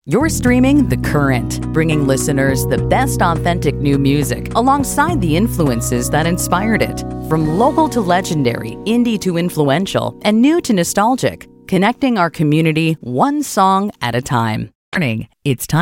You're streaming The Current, bringing listeners the best authentic new music alongside the influences that inspired it. From local to legendary, indie to influential, and new to nostalgic, connecting our community one song at a time. It's time.